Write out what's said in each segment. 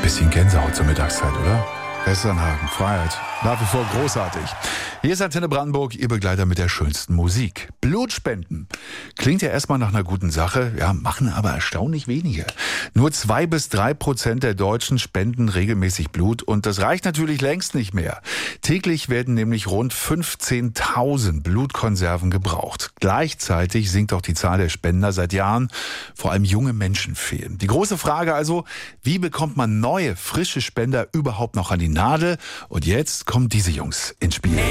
Bisschen Gänsehaut zur Mittagszeit, oder? Westernhagen, Freiheit, nach wie vor großartig. Hier ist Antenne Brandenburg, Ihr Begleiter mit der schönsten Musik. Blutspenden. Klingt ja erstmal nach einer guten Sache, ja, machen aber erstaunlich wenige. Nur 2-3% der Deutschen spenden regelmäßig Blut und das reicht natürlich längst nicht mehr. Täglich werden nämlich rund 15.000 Blutkonserven gebraucht. Gleichzeitig sinkt auch die Zahl der Spender seit Jahren. Vor allem junge Menschen fehlen. Die große Frage also, wie bekommt man neue, frische Spender überhaupt noch an die Nadel? Und jetzt kommen diese Jungs ins Spiel.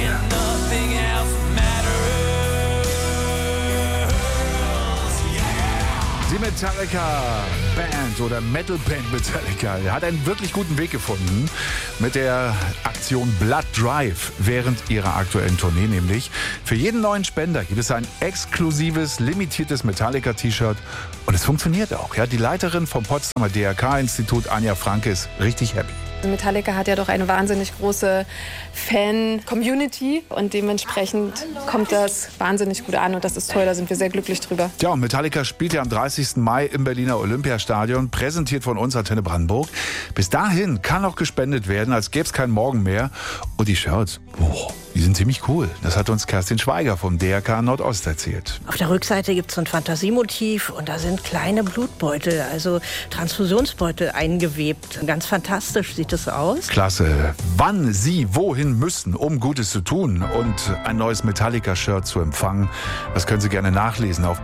Die Metallica-Band oder Metal-Band Metallica hat einen wirklich guten Weg gefunden mit der Aktion Blood Drive während ihrer aktuellen Tournee nämlich. Für jeden neuen Spender gibt es ein exklusives, limitiertes Metallica-T-Shirt und es funktioniert auch. Ja, die Leiterin vom Potsdamer DRK-Institut, Anja Franke, ist richtig happy. Metallica hat ja doch eine wahnsinnig große Fan-Community und dementsprechend kommt das wahnsinnig gut an und das ist toll, da sind wir sehr glücklich drüber. Ja, und Metallica spielt ja am 30. Mai im Berliner Olympiastadion, präsentiert von uns Antenne Brandenburg. Bis dahin kann noch gespendet werden, als gäbe es keinen Morgen mehr. Und die Shirts, die sind ziemlich cool. Das hat uns Kerstin Schweiger vom DRK Nordost erzählt. Auf der Rückseite gibt es so ein Fantasiemotiv und da sind kleine Blutbeutel, also Transfusionsbeutel eingewebt. Ganz fantastisch sieht es aus. Klasse. Wann Sie wohin müssen, um Gutes zu tun und ein neues Metallica-Shirt zu empfangen, das können Sie gerne nachlesen auf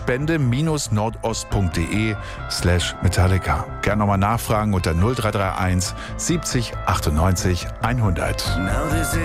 blutspende-nordost.de/Metallica. Gerne nochmal nachfragen unter 0331 70 98 100.